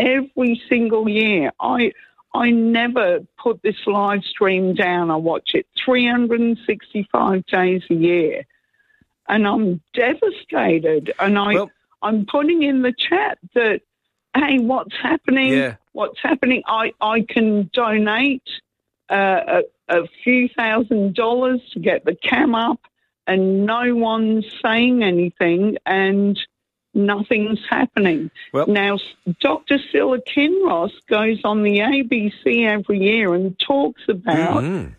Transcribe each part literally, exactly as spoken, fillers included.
every single year. I I never put this live stream down. I watch it three hundred sixty-five days a year. And I'm devastated. And I, well, I'm putting in the chat that, hey, what's happening? Yeah. What's happening? I, I can donate uh, a, a few thousand dollars to get the cam up, and no one's saying anything, and nothing's happening. Well, now, Doctor Scylla Kinross goes on the A B C every year and talks about mm-hmm.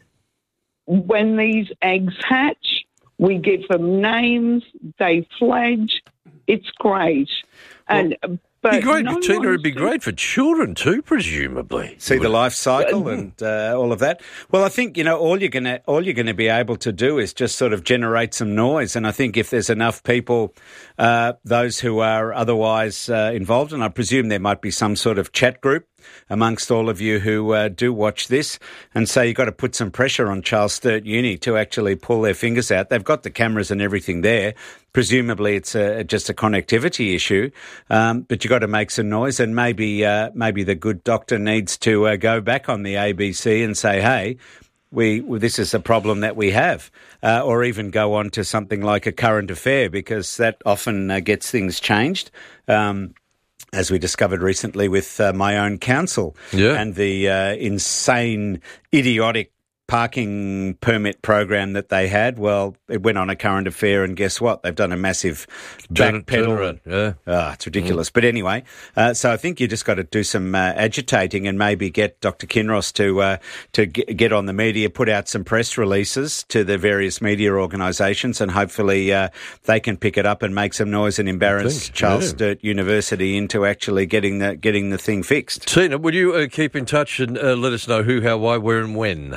when these eggs hatch, we give them names, they fledge. It's great. Well, and but it'd be great, no Tina, it'd be great for children too, presumably. See the life cycle and uh, all of that. Well, I think, you know, all you're going to all you're going to be able to do is just sort of generate some noise. And I think if there's enough people, uh, those who are otherwise uh, involved, and I presume there might be some sort of chat group amongst all of you who uh, do watch this, and so you've got to put some pressure on Charles Sturt Uni to actually pull their fingers out. They've got the cameras and everything there. Presumably it's a, just a connectivity issue, um, but you've got to make some noise, and maybe uh, maybe the good doctor needs to uh, go back on the A B C and say, hey, we well, this is a problem that we have, uh, or even go on to something like a current affair, because that often uh, gets things changed. Um as we discovered recently with uh, my own council yeah. and the uh, insane, idiotic parking permit program that they had. Well, it went on a current affair, and guess what? They've done a massive backpedal. Yeah. Oh, it's ridiculous. Mm. But anyway, uh, so I think you just got to do some uh, agitating and maybe get Doctor Kinross to uh, to g- get on the media, put out some press releases to the various media organisations, and hopefully uh, they can pick it up and make some noise and embarrass think, Charles yeah. Sturt University into actually getting the getting the thing fixed. Tina, would you uh, keep in touch and uh, let us know who, how, why, where and when?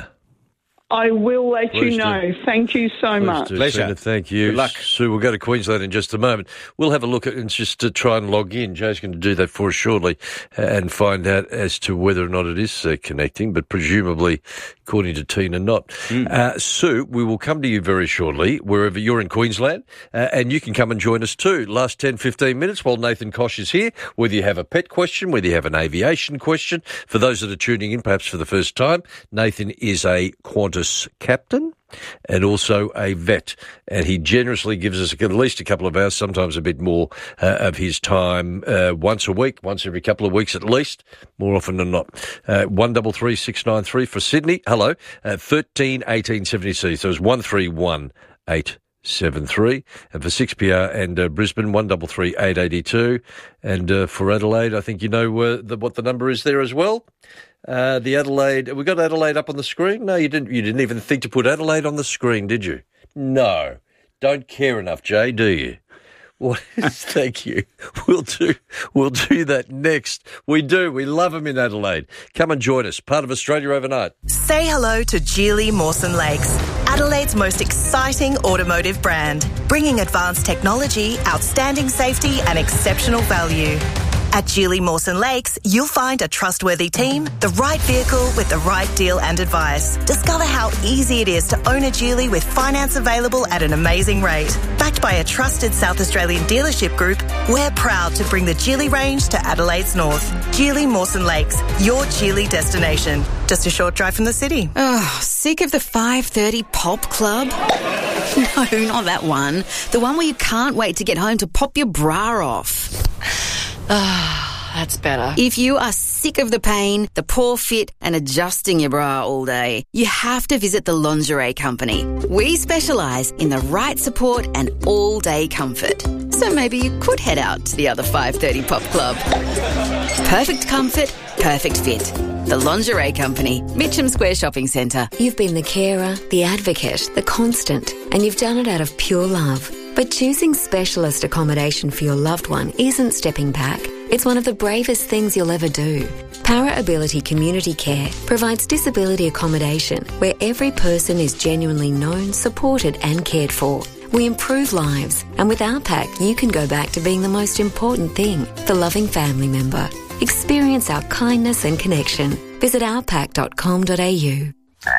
I will let Please you know. do. Thank you so Please much. Do. Pleasure. Tina, thank you. Good luck. Sue, we'll go to Queensland in just a moment. We'll have a look at it and just to try and log in. Joe's going to do that for us shortly and find out as to whether or not it is uh, connecting, but presumably, according to Tina, not. Mm. Uh, Sue, we will come to you very shortly, wherever you're in Queensland, uh, and you can come and join us too. Last ten, fifteen minutes while Nathan Koch is here, whether you have a pet question, whether you have an aviation question. For those that are tuning in, perhaps for the first time, Nathan is a Qantas captain and also a vet, and he generously gives us at least a couple of hours, sometimes a bit more, uh, of his time uh, once a week, once every couple of weeks at least, more often than not. Uh, one double three six nine three for Sydney. Hello, uh, thirteen eighteen seventy C. So it's one three one eight seven three, and for six P R and uh, Brisbane one double three eight eighty two, and uh, for Adelaide, I think you know uh, the, what the number is there as well. Uh, the Adelaide, we got Adelaide up on the screen? No, you didn't. You didn't even think to put Adelaide on the screen, did you? No, don't care enough, Jay, do you? What is, thank you. We'll do. We'll do that next. We do. We love them in Adelaide. Come and join us. Part of Australia Overnight. Say hello to Geely Mawson Lakes, Adelaide's most exciting automotive brand, bringing advanced technology, outstanding safety, and exceptional value. At Geely Mawson Lakes, you'll find a trustworthy team, the right vehicle with the right deal and advice. Discover how easy it is to own a Geely with finance available at an amazing rate. Backed by a trusted South Australian dealership group, we're proud to bring the Geely range to Adelaide's north. Geely Mawson Lakes, your Geely destination. Just a short drive from the city. Oh, sick of the five thirty pop club? No, not that one. The one where you can't wait to get home to pop your bra off. Ah, that's better. If you are sick of the pain, the poor fit, and adjusting your bra all day, you have to visit the Lingerie Company. We specialise in the right support and all-day comfort. So maybe you could head out to the other five thirty pop club. Perfect comfort, perfect fit. The Lingerie Company, Mitcham Square Shopping Centre. You've been the carer, the advocate, the constant, and you've done it out of pure love. But choosing specialist accommodation for your loved one isn't stepping back. It's one of the bravest things you'll ever do. Para Ability Community Care provides disability accommodation where every person is genuinely known, supported and cared for. We improve lives, and with our pack you can go back to being the most important thing, the loving family member. Experience our kindness and connection. Visit our pack dot com dot a u.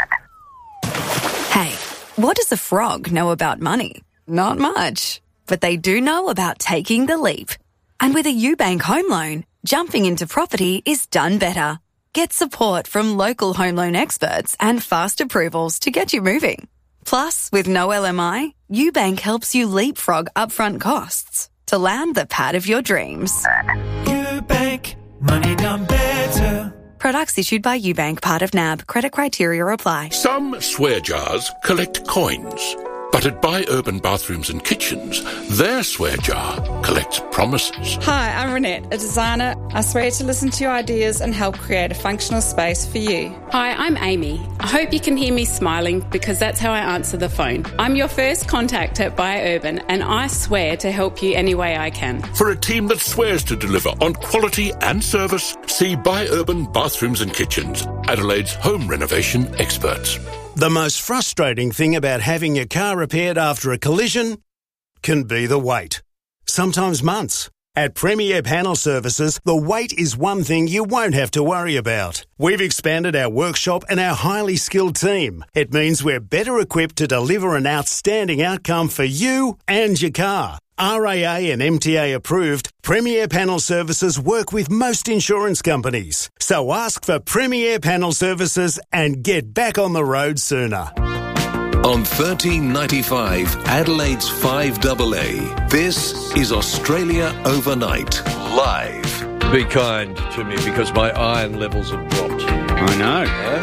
Hey, what does a frog know about money? Not much. But they do know about taking the leap. And with a Ubank home loan, jumping into property is done better. Get support from local home loan experts and fast approvals to get you moving. Plus, with no L M I, UBank helps you leapfrog upfront costs to land the pad of your dreams. UBank, money done better. Products issued by UBank, part of N A B. Credit criteria apply. Some swear jars collect coins. But at Buy Urban Bathrooms and Kitchens, their swear jar collects promises. Hi, I'm Renette, a designer. I swear to listen to your ideas and help create a functional space for you. Hi, I'm Amy. I hope you can hear me smiling because that's how I answer the phone. I'm your first contact at Buy Urban and I swear to help you any way I can. For a team that swears to deliver on quality and service, see Buy Urban Bathrooms and Kitchens, Adelaide's home renovation experts. The most frustrating thing about having your car repaired after a collision can be the wait. Sometimes months. At Premier Panel Services, the wait is one thing you won't have to worry about. We've expanded our workshop and our highly skilled team. It means we're better equipped to deliver an outstanding outcome for you and your car. R A A and M T A approved, Premier Panel Services work with most insurance companies. So ask for Premier Panel Services and get back on the road sooner. On thirteen ninety-five, Adelaide's five A A, this is Australia Overnight, live. Be kind to me because my iron levels have dropped. I know.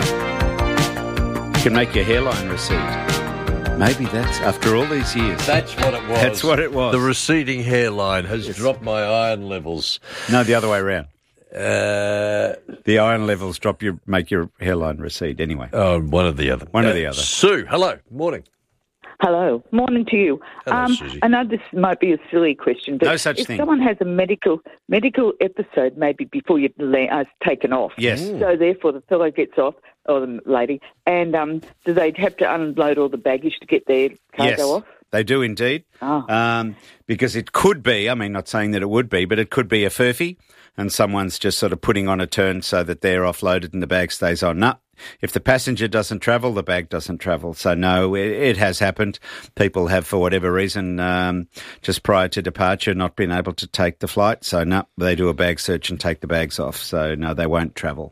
Yeah? You can make your hairline recede. Maybe that's, after all these years. That's what it was. That's what it was. The receding hairline has yes. dropped my iron levels. No, the other way around. Uh, the iron levels drop your, make your hairline recede anyway. Oh, one or the other. One uh, or the other. Sue, hello. Morning. Hello. Morning to you. Hello, um, Susie. I know this might be a silly question, but no such if thing. someone has a medical medical episode maybe before you've uh, taken off, yes. so therefore the fellow gets off, or the lady, and um, do they have to unload all the baggage to get their cargo yes, off? They do indeed. Oh. Um, because it could be, I mean, not saying that it would be, but it could be a furphy and someone's just sort of putting on a turn so that they're offloaded and the bag stays on. No, if the passenger doesn't travel, the bag doesn't travel. So no, it, it has happened. People have, for whatever reason, um, just prior to departure, not been able to take the flight. So no, they do a bag search and take the bags off. So no, they won't travel.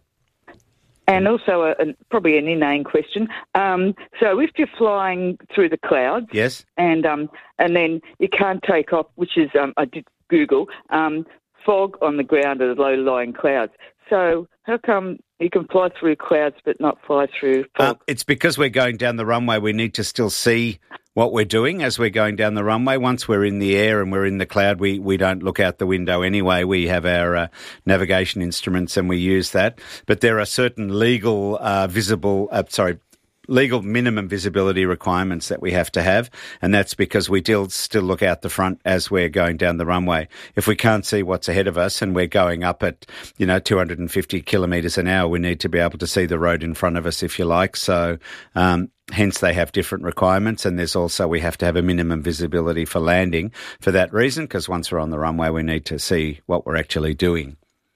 And also, a, a, probably an inane question. Um, so, if you're flying through the clouds, yes, and um, and then you can't take off, which is um, I did Google um, fog on the ground or low-lying clouds. So, how come you can fly through clouds but not fly through fog? Uh, it's because we're going down the runway. We need to still see what we're doing as we're going down the runway. Once we're in the air and we're in the cloud, we, we don't look out the window anyway. We have our uh, navigation instruments and we use that. But there are certain legal uh, visible, uh, sorry, legal minimum visibility requirements that we have to have, and that's because we still still look out the front as we're going down the runway. If we can't see what's ahead of us and we're going up at, you know, two hundred fifty kilometres an hour, we need to be able to see the road in front of us, if you like. So, um, hence they have different requirements, and there's also we have to have a minimum visibility for landing for that reason, because once we're on the runway, we need to see what we're actually doing.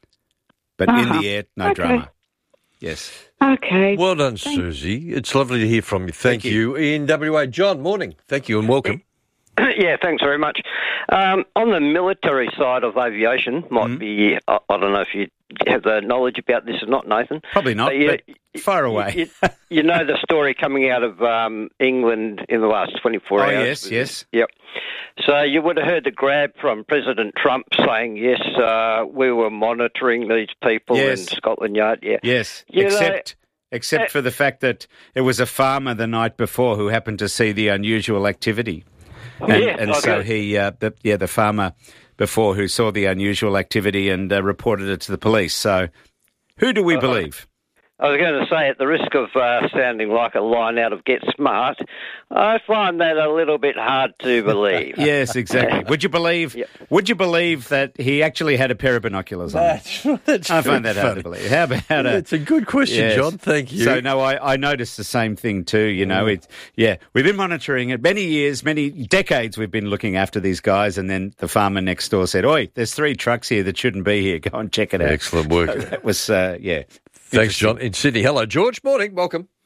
But uh-huh. in the air, no okay. drama. Yes. Okay. Well done, Thanks. Susie. It's lovely to hear from you. Thank, Thank you. you. In W A, John, morning. Thank you and welcome. Yeah, thanks very much. Um, on the military side of aviation, might mm-hmm. be, I, I don't know if you have the knowledge about this or not, Nathan. Probably not, but, you, but far away. you, you know the story coming out of um, England in the last twenty-four oh, hours? Oh, yes, yes. Yep. So you would have heard the grab from President Trump saying, yes, uh, we were monitoring these people yes. in Scotland Yard. Yeah. Yes, you except... Know, Except uh, for the fact that it was a farmer the night before who happened to see the unusual activity. And, yeah, and okay. so he, uh, the, yeah, the farmer before who saw the unusual activity and uh, reported it to the police. So who do we uh, believe? I was going to say, at the risk of uh, sounding like a line out of Get Smart, I find that a little bit hard to believe. Yes, exactly. Would you believe? Yep. Would you believe that he actually had a pair of binoculars on? That's, that's I find that funny. hard to believe. How about a? It's a good question, yes. John. Thank you. So no, I, I noticed the same thing too. You know, mm. it's yeah, we've been monitoring it many years, many decades. We've been looking after these guys, and then the farmer next door said, "Oi, there's three trucks here that shouldn't be here. Go and check it out." Excellent work. So that was uh, yeah. Thanks, John. In Sydney. Hello, George. Morning. Welcome.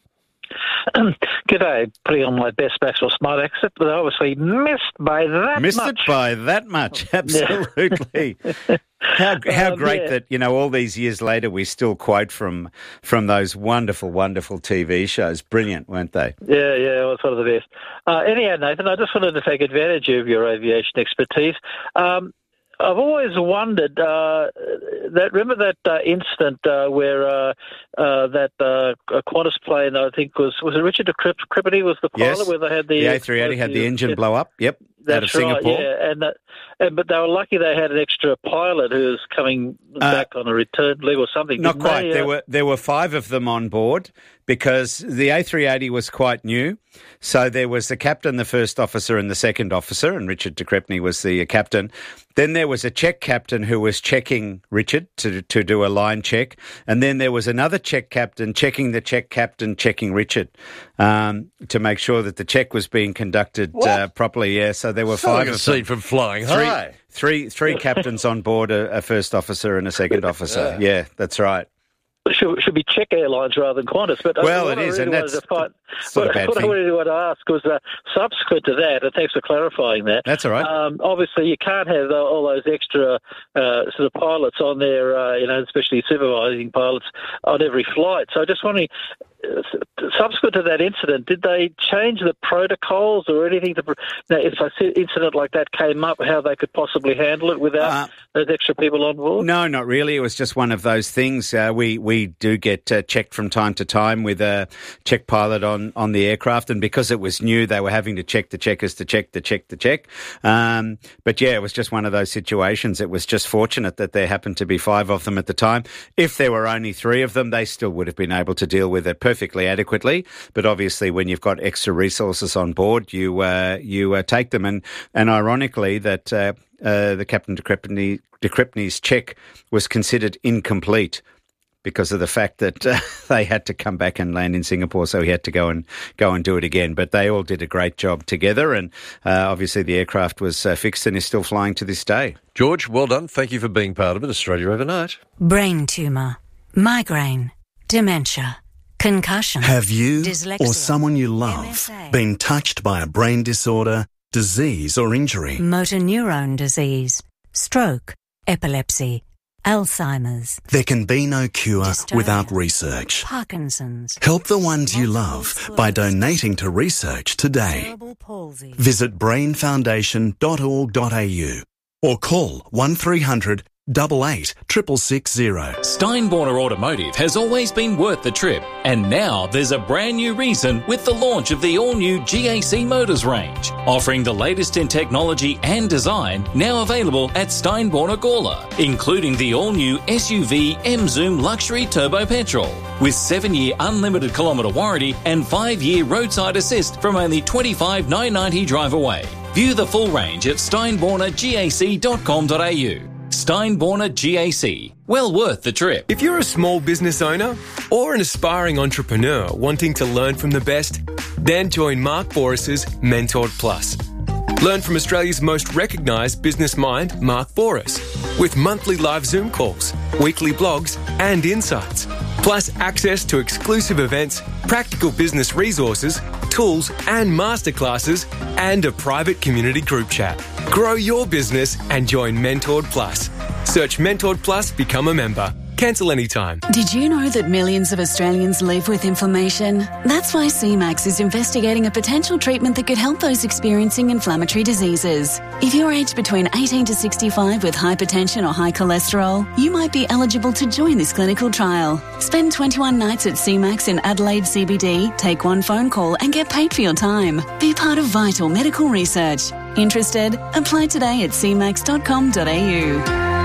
G'day, putting on my best Maxwell Smart accent, but obviously missed by that missed much. Missed it by that much, absolutely. How how Um, great yeah. that, you know, all these years later we still quote from from those wonderful, wonderful T V shows. Brilliant, weren't they? Yeah, yeah, it was one of the best. Uh, anyhow, Nathan, I just wanted to take advantage of your aviation expertise. Um, I've always wondered uh, that. Remember that uh, incident uh, where uh, uh, that uh, Qantas plane, I think was was it Richard Cripney was the pilot, Yes. where they had the The A three eighty had the engine blow up. Yep. Out of That's right, Singapore. yeah, and, uh, and but they were lucky they had an extra pilot who was coming back on a return leg or something. Not didn't quite. they? There Uh, were there were five of them on board because the A three eighty was quite new. So there was the captain, the first officer, and the second officer, and Richard de Crespigny was the captain. Then there was a check captain who was checking Richard to to do a line check, and then there was another check captain checking the check captain, checking Richard um, to make sure that the check was being conducted uh, properly. Yeah, so there were So I five can of see them. from flying Three, high. three, three captains on board, a, a first officer and a second officer. Yeah. Yeah, that's right. Should, should be Czech Airlines rather than Qantas. But Well, what it I is, really and wanted that's- to find, that's not a what, bad what thing. I really wanted to ask was uh, subsequent to that, and thanks for clarifying that. That's all right. Um, obviously, you can't have uh, all those extra uh, sort of pilots on there, uh, you know, especially supervising pilots on every flight. So, just wondering, uh, subsequent to that incident, did they change the protocols or anything to, now, if an incident like that came up, how they could possibly handle it without Uh, those extra people on board? No, not really. It was just one of those things. Uh, we we do get uh, checked from time to time with a check pilot on, on the aircraft, and because it was new, they were having to check the checkers to check the check the check. Um, but yeah, it was just one of those situations. It was just fortunate that there happened to be five of them at the time. If there were only three of them, they still would have been able to deal with it perfectly adequately. But obviously, when you've got extra resources on board, you uh, you uh, take them. And and ironically, that uh, uh, the Captain de Crespigny, de Crespigny's check was considered incomplete because of the fact that uh, they had to come back and land in Singapore, so he had to go and go and do it again. But they all did a great job together, and uh, obviously the aircraft was uh, fixed and is still flying to this day. George, well done. Thank you for being part of it. Australia Overnight. Brain tumour, migraine, dementia, concussion. Have you dyslexia, or someone you love M S A, been touched by a brain disorder, disease or injury? motor neurone disease, stroke, epilepsy, Alzheimer's, There can be no cure Dystonia. without research. Parkinson's, Help the ones you love by donating to research today. cerebral palsy. Visit brain foundation dot org dot a u or call one three hundred eight eight six six zero. Steinborner Automotive has always been worth the trip, and now there's a brand new reason with the launch of the all-new G A C Motors range, offering the latest in technology and design, now available at Steinborner Gawler, including the all-new S U V M-Zoom Luxury Turbo Petrol, with seven-year unlimited kilometre warranty and five-year roadside assist from only twenty-five thousand nine hundred ninety drive away. View the full range at steinborner gac dot com dot a u. Steinborner G A C. Well worth the trip. If you're a small business owner or an aspiring entrepreneur wanting to learn from the best, then join Mark Boris's Mentored Plus. Learn from Australia's most recognised business mind, Mark Boris, with monthly live Zoom calls, weekly blogs and insights, plus access to exclusive events, practical business resources, tools and masterclasses, and a private community group chat. Grow your business and join Mentored Plus. Search Mentored Plus, become a member. Cancel anytime. Did you know that millions of Australians live with inflammation? That's why C MAX is investigating a potential treatment that could help those experiencing inflammatory diseases. If you're aged between eighteen to sixty-five with hypertension or high cholesterol, you might be eligible to join this clinical trial. Spend twenty-one nights at C MAX in Adelaide C B D, take one phone call and get paid for your time. Be part of vital medical research. Interested? Apply today at c max dot com dot a u.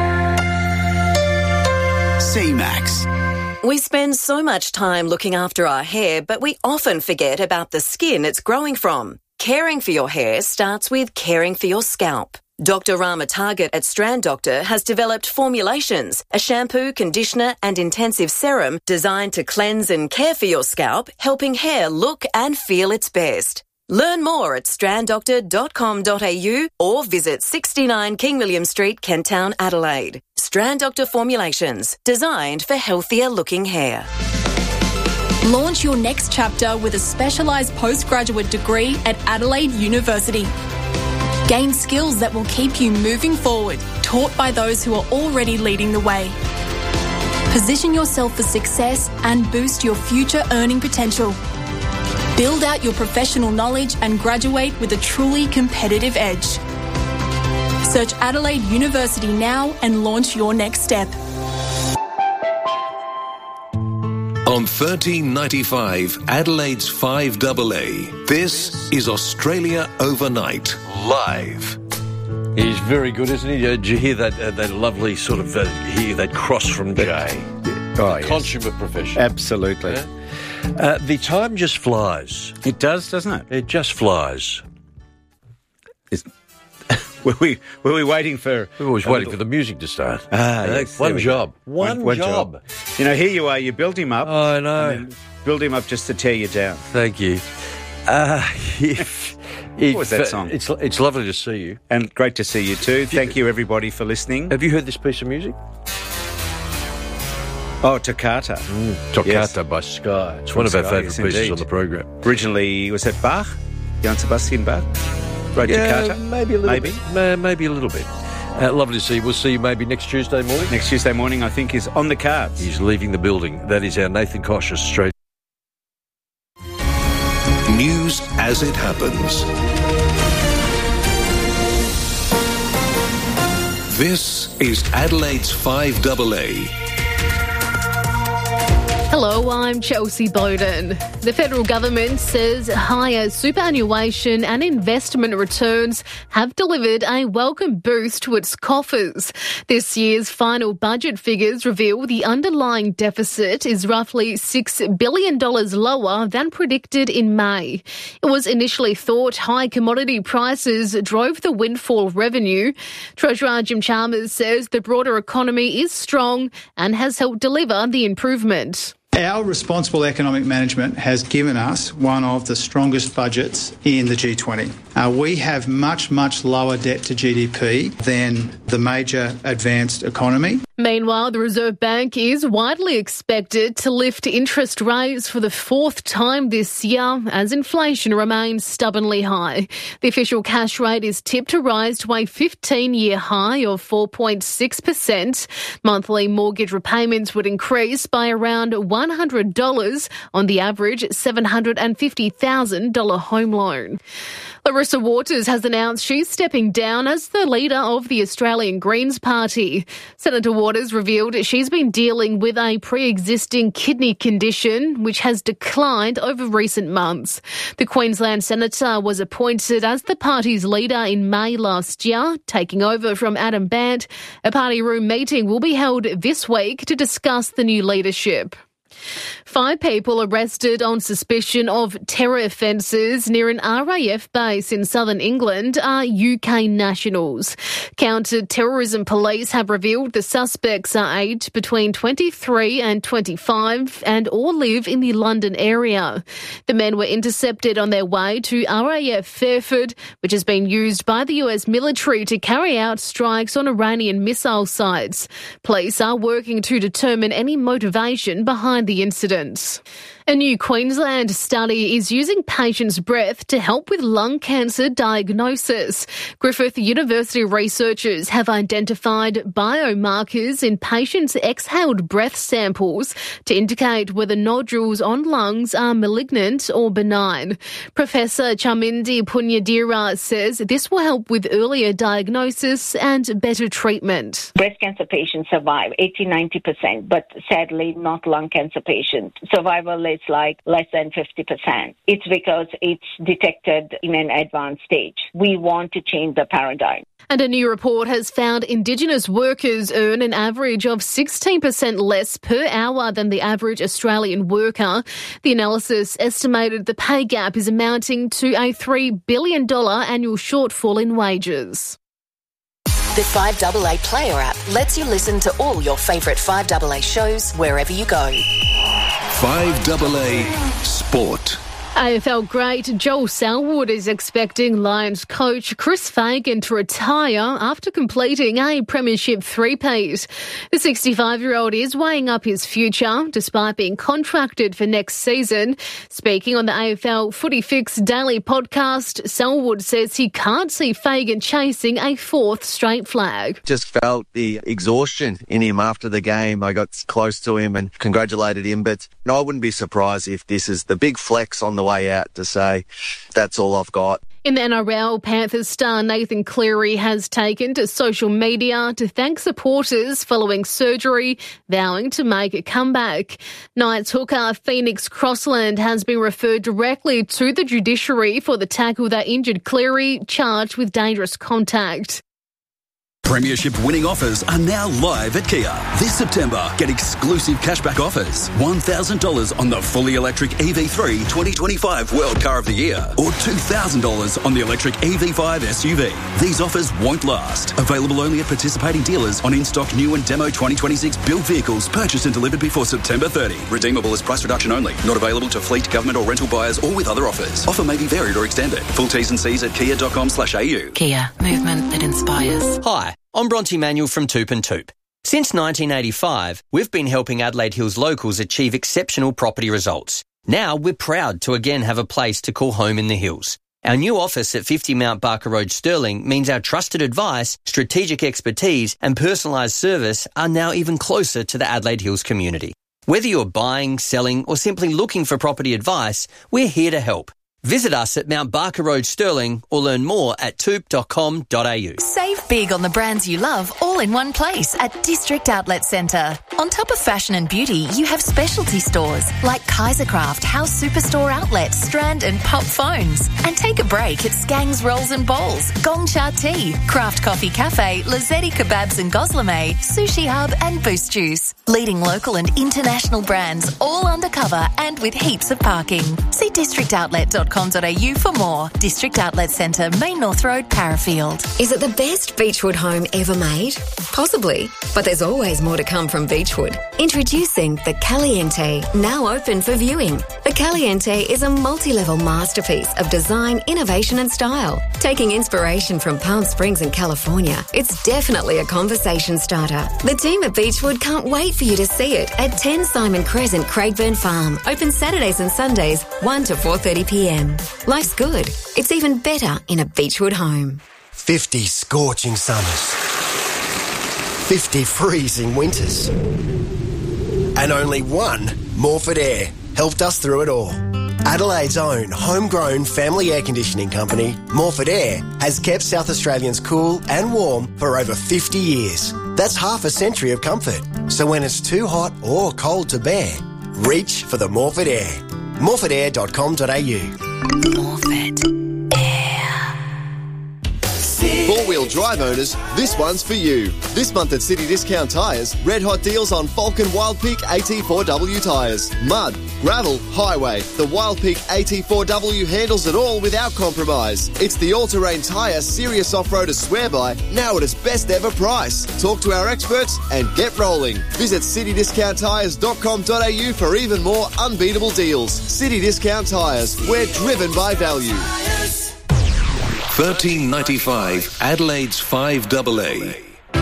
C MAX. We spend so much time looking after our hair, but we often forget about the skin it's growing from. Caring for your hair starts with caring for your scalp. Doctor Rama Target at Strand Doctor has developed formulations, a shampoo, conditioner and intensive serum designed to cleanse and care for your scalp, helping hair look and feel its best. Learn more at strand doctor dot com dot a u or visit sixty-nine King William Street, Kent Town, Adelaide. Strand Doctor Formulations, designed for healthier looking hair. Launch your next chapter with a specialised postgraduate degree at Adelaide University. Gain skills that will keep you moving forward, taught by those who are already leading the way. Position yourself for success and boost your future earning potential. Build out your professional knowledge and graduate with a truly competitive edge. Search Adelaide University now and launch your next step. On thirteen ninety-five, Adelaide's five A A, this is Australia Overnight, live. He's very good, isn't he? Did you hear that uh, that lovely sort of, uh, hear that cross from Jay? Oh, yes. Consummate professional. Absolutely. Yeah? Uh, the time just flies. It does, doesn't it? It just flies. It's, were we were we waiting for... We were always waiting little... for the music to start. Ah, uh, yes, one, job. One, one, one job. job. You know, here you are, you build him up. Oh, I know. And then build him up just to tear you down. Thank you. Uh, if... If, what was that song? It's it's lovely to see you. And great to see you too. Thank you, everybody, for listening. Have you heard this piece of music? Oh, Toccata. Mm, Toccata yes. by Sky. It's From one of Sky, our favourite yes, pieces indeed. on the program. Originally, was that Bach? Johann Sebastian Bach? Wrote yeah, Toccata? maybe a little maybe. bit. Maybe a little bit. Uh, lovely to see you. We'll see you maybe next Tuesday morning. Next Tuesday morning, I think, is on the cards. He's leaving the building. That is our Nathan Kosh, Australia. News as it happens. This is Adelaide's five A A. Hello, I'm Chelsea Bowden. The federal government says higher superannuation and investment returns have delivered a welcome boost to its coffers. This year's final budget figures reveal the underlying deficit is roughly six billion dollars lower than predicted in May. It was initially thought high commodity prices drove the windfall revenue. Treasurer Jim Chalmers says the broader economy is strong and has helped deliver the improvement. Our responsible economic management has given us one of the strongest budgets in the G twenty. Uh, we have much, much lower debt to G D P than the major advanced economy. Meanwhile, the Reserve Bank is widely expected to lift interest rates for the fourth time this year as inflation remains stubbornly high. The official cash rate is tipped to rise to a fifteen-year high of four point six percent. Monthly mortgage repayments would increase by around one hundred dollars on the average seven hundred fifty thousand dollars home loan. Larissa Waters has announced she's stepping down as the leader of the Australian Greens Party. Senator Waters revealed she's been dealing with a pre-existing kidney condition which has declined over recent months. The Queensland Senator was appointed as the party's leader in May last year, taking over from Adam Bandt. A party room meeting will be held this week to discuss the new leadership. Five people arrested on suspicion of terror offences near an R A F base in southern England are U K nationals. Counter-terrorism police have revealed the suspects are aged between twenty-three and twenty-five and all live in the London area. The men were intercepted on their way to R A F Fairford, which has been used by the U S military to carry out strikes on Iranian missile sites. Police are working to determine any motivation behind the incident. A new Queensland study is using patients' breath to help with lung cancer diagnosis. Griffith University researchers have identified biomarkers in patients' exhaled breath samples to indicate whether nodules on lungs are malignant or benign. Professor Chamindi Punyadira says this will help with earlier diagnosis and better treatment. Breast cancer patients survive eighty to ninety percent, but sadly not lung cancer patients. Survival is like less than fifty percent. It's because it's detected in an advanced stage. We want to change the paradigm. And a new report has found Indigenous workers earn an average of sixteen percent less per hour than the average Australian worker. The analysis estimated the pay gap is amounting to a three billion dollars annual shortfall in wages. The five A A Player app lets you listen to all your favourite five A A shows wherever you go. five A A Sport. A F L great Joel Selwood is expecting Lions coach Chris Fagan to retire after completing a premiership three-peat. The sixty-five-year-old is weighing up his future despite being contracted for next season. Speaking on the A F L Footy Fix Daily podcast, Selwood says he can't see Fagan chasing a fourth straight flag. Just felt the exhaustion in him after the game. I got close to him and congratulated him, but no, I wouldn't be surprised if this is the big flex on the way out to say, that's all I've got. In the N R L, Panthers star Nathan Cleary has taken to social media to thank supporters following surgery, vowing to make a comeback. Knights hooker Phoenix Crossland has been referred directly to the judiciary for the tackle that injured Cleary, charged with dangerous contact. Premiership winning offers are now live at Kia. This September, get exclusive cashback offers. one thousand dollars on the fully electric E V three twenty twenty-five World Car of the Year or two thousand dollars on the electric E V five S U V. These offers won't last. Available only at participating dealers on in-stock new and demo twenty twenty-six built vehicles purchased and delivered before September thirtieth. Redeemable as price reduction only. Not available to fleet, government or rental buyers or with other offers. Offer may be varied or extended. Full T's and C's at kia.com slash AU. Kia, movement that inspires. Hi, I'm Bronte Manuel from Toop and Toop. Since nineteen eighty-five, we've been helping Adelaide Hills locals achieve exceptional property results. Now we're proud to again have a place to call home in the hills. Our new office at fifty Mount Barker Road, Stirling, means our trusted advice, strategic expertise and personalised service are now even closer to the Adelaide Hills community. Whether you're buying, selling or simply looking for property advice, we're here to help. Visit us at Mount Barker Road, Stirling, or learn more at toop dot com dot a u. Save big on the brands you love all in one place at District Outlet Centre. On top of fashion and beauty, you have specialty stores like Kaisercraft, House Superstore Outlet, Strand and Pop Phones. And take a break at Skang's Rolls and Bowls, Gong Cha Tea, Craft Coffee Cafe, Lazzetti Kebabs and Goslame, Sushi Hub and Boost Juice. Leading local and international brands all undercover and with heaps of parking. See district outlet dot com dot a u for more. District Outlet Centre, Main North Road, Parafield. Is it the best Beechwood home ever made? Possibly, but there's always more to come from Beechwood. Introducing the Caliente, now open for viewing. The Caliente is a multi-level masterpiece of design, innovation and style. Taking inspiration from Palm Springs and California, it's definitely a conversation starter. The team at Beechwood can't wait for you to see it at ten Simon Crescent, Craigburn Farm. Open Saturdays and Sundays, one to four thirty p m. Life's good. It's even better in a Beechwood home. fifty scorching summers. fifty freezing winters. And only one Morford Air helped us through it all. Adelaide's own homegrown family air conditioning company, Morford Air, has kept South Australians cool and warm for over fifty years. That's half a century of comfort. So when it's too hot or cold to bear, reach for the Morford Air. morford air dot com dot a u. Morford Air. Four-wheel drive owners, this one's for you. This month at City Discount Tyres, red hot deals on Falcon Wild Peak A T four W tyres. Mud, gravel, highway. The Wild Peak A T four W handles it all without compromise. It's the all-terrain tyre serious off-roaders swear by, now at its best ever price. Talk to our experts and get rolling. Visit city discount tyres dot com dot a u for even more unbeatable deals. City Discount Tyres, we're driven by value. thirteen ninety-five Adelaide's five double A.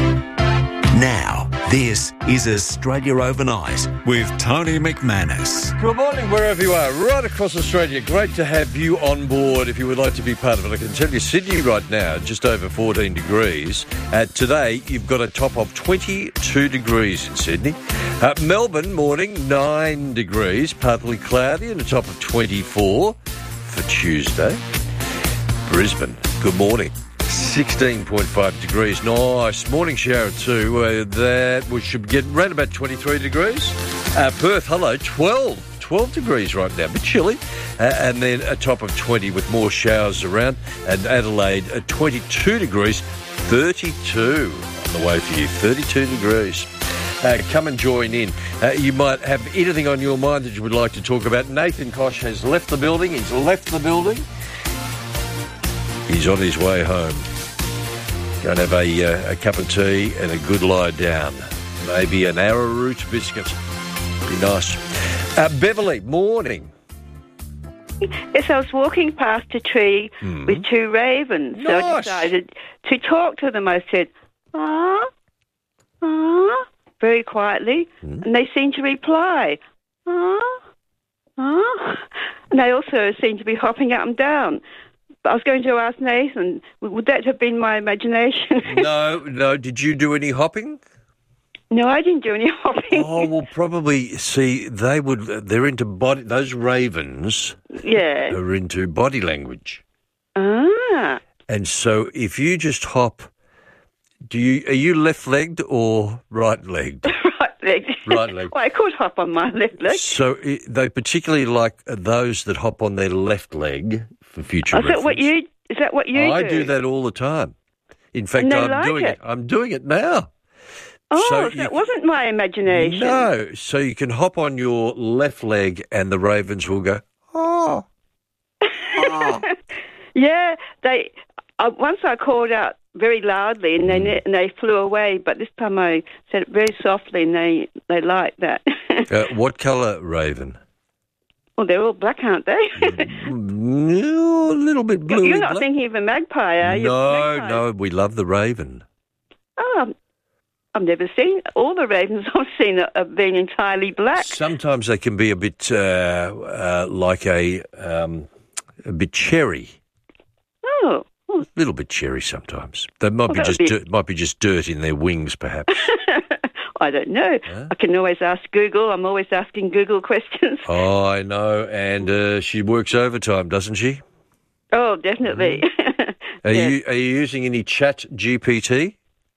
Now, this is Australia Overnight with Tony McManus. Good morning, wherever you are, right across Australia. Great to have you on board if you would like to be part of it. I can tell you, Sydney right now, just over fourteen degrees. Uh, today, you've got a top of twenty-two degrees in Sydney. Uh, Melbourne, morning, nine degrees, partly cloudy, and a top of twenty-four for Tuesday. Brisbane, good morning. sixteen point five degrees. Nice. Morning shower too. Uh, that we should get around about twenty-three degrees. Uh, Perth, hello, twelve. twelve degrees right now. A bit chilly. Uh, and then a top of twenty with more showers around. And Adelaide, uh, twenty-two degrees. thirty-two on the way for you. thirty-two degrees. Uh, come and join in. Uh, you might have anything on your mind that you would like to talk about. Nathan Koch has left the building. He's left the building. He's on his way home. Go and have a, uh, a cup of tea and a good lie down. Maybe an arrowroot biscuit. Be nice. Uh, Beverly, morning. Yes, I was walking past a tree Mm. with two ravens, so I Nice. decided to talk to them. I said, ah, ah, very quietly, Mm. and they seemed to reply, ah, ah, and they also seemed to be hopping up and down. But I was going to ask Nathan, would that have been my imagination? No, no. Did you do any hopping? No, I didn't do any hopping. Oh, well, probably, see, they would, they're into body, those ravens Yeah. are into body language. Ah. And so if you just hop, do you, are you left-legged or right-legged? Right leg. Right-legged. Well, I could hop on my left leg. So i they particularly like those that hop on their left leg for future Oh, is that reference. what you? Is that what you I do? do that all the time. In fact, And they I'm like doing it. it? I'm doing it now. Oh, So so, you- it wasn't my imagination. No, so you can hop on your left leg and the ravens will go, oh. Yeah, they. Uh, once I called out very loudly, and they Mm. and they flew away. But this time I said it very softly, and they they liked that. Uh, what colour raven? Well, they're all black, aren't they? No, a little bit blue. You're not thinking of a magpie, are you? No, Magpie. no, we love the raven. Oh, I've never seen all the ravens I've seen are, are being entirely black. Sometimes they can be a bit uh, uh, like a um, a bit cherry. Oh, A little bit cherry sometimes. They might Well, be that just would be- dirt, might be just dirt in their wings, perhaps. I don't know. I can always ask Google. I'm always asking Google questions. Oh, I know, and uh, she works overtime, doesn't she? Oh, definitely. Are Yeah. you are you using any Chat G P T?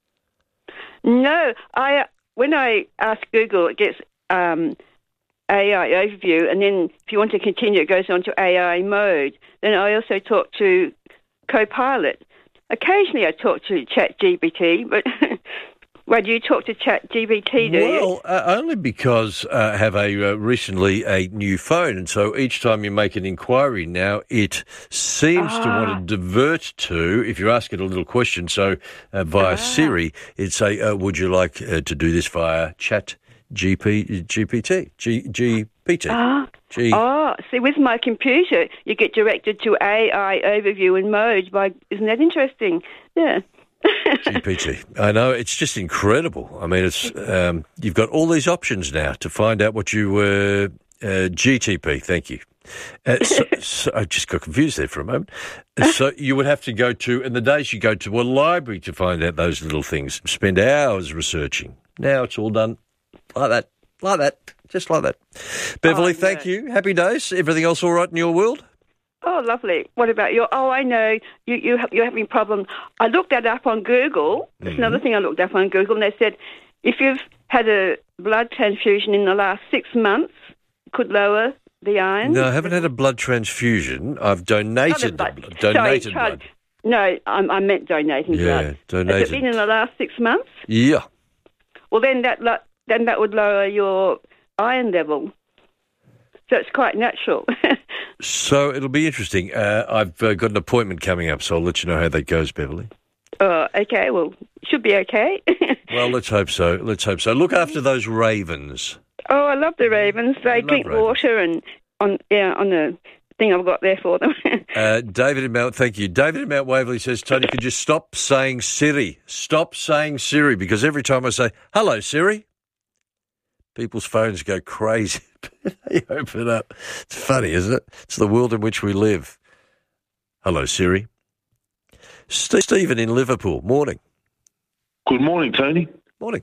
No, I when I ask Google, it gets um, A I overview, and then if you want to continue, it goes on to A I mode. Then I also talk to Copilot. Occasionally, I talk to Chat G P T, but well, do you talk to Chat G P T? Do you? Well, uh, only because uh, I have a uh, recently a new phone, and so each time you make an inquiry now, it seems to want Ah. to divert to, if you ask it a little question, so uh, via Ah. Siri, it'd say, uh, would you like uh, to do this via Chat G P, G P T? G, GPT? Ah. G- Oh, see, with my computer, you get directed to A I overview and mode. By isn't that interesting? Yeah. G P T. I know, it's just incredible. I mean, it's um, you've got all these options now to find out what you were. Uh, G T P, thank you. Uh, so, so I just got confused there for a moment. So you would have to go to, in the days you go to a library to find out those little things, spend hours researching. Now it's all done like that, like that, just like that. Beverly, Oh, thank you. Happy days. Everything else all right in your world? Oh, lovely. What about your? Oh, I know. You, you, ha- you're having problems. I looked that up on Google. That's Mm-hmm. another thing I looked up on Google, and they said if you've had a blood transfusion in the last six months, could lower the iron. No, I haven't had a blood transfusion. I've donated blood. blood. Sorry, Donated tried- blood. No, I, I meant donating Yeah, blood. donated. Has it been in the last six months? Yeah. Well, then that lo- then that would lower your iron level. So it's quite natural. So it'll be interesting. Uh, I've uh, got an appointment coming up, so I'll let you know how that goes, Beverly. Oh, okay. Well, should be okay. Well, let's hope so. Let's hope so. Look after those ravens. Oh, I love the ravens. They love drink ravens. water and on yeah on the thing I've got there for them. Uh, David in Mount, thank you. David in Mount Waverley says, Tony, could you stop saying Siri? Stop saying Siri, because every time I say, hello, Siri, people's phones go crazy. They open up. It's funny, isn't it? It's the world in which we live. Hello, Siri. St- Stephen in Liverpool, morning. Good morning, Tony. Morning.